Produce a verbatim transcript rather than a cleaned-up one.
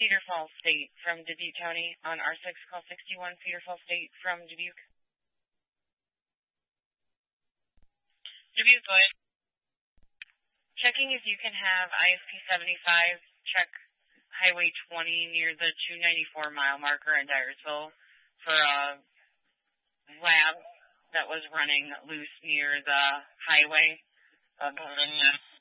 Cedar Falls State from Dubuque County on R six, call sixty-one Cedar Falls State from Dubuque. Dubuque, go ahead. Checking if you can have I S P seventy-five check Highway twenty near the two ninety-four mile marker in Dyersville for a lab that was running loose near the highway. Uh,